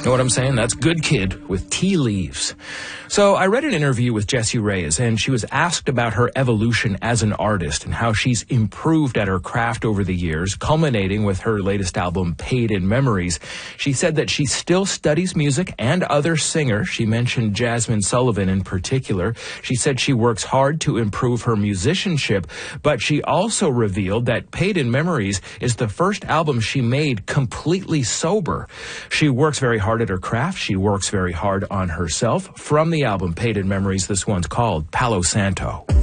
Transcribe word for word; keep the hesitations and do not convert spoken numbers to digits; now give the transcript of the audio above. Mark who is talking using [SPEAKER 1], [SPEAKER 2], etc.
[SPEAKER 1] Know what I'm saying? That's Good Kid with Tea Leaves. So I read an interview with Jessie Reyez, and she was asked about her evolution as an artist and how she's improved at her craft over the years, culminating with her latest album, Paid in Memories. She said that she still studies music and other singers. She mentioned Jasmine Sullivan in particular. She said she works hard to improve her musicianship, but she also revealed that Paid in Memories is the first album she made completely sober. She works very hard at her craft. She works very hard on herself. From the album Paid in Memories, this one's called Palo Santo.